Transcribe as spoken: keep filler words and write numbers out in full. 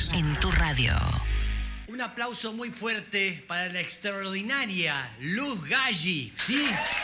Luz en tu radio. Un aplauso muy fuerte para la extraordinaria Luz Galli, ¿sí?